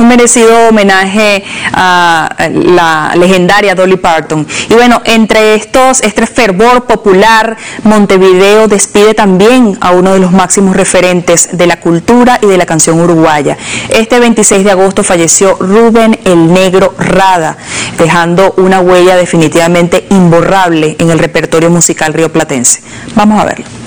Un merecido homenaje a la legendaria Dolly Parton. Y bueno, entre este fervor popular, Montevideo despide también a uno de los máximos referentes de la cultura y de la canción uruguaya. Este 26 de agosto falleció Rubén el Negro Rada, dejando una huella definitivamente imborrable en el repertorio musical rioplatense. Vamos a verlo.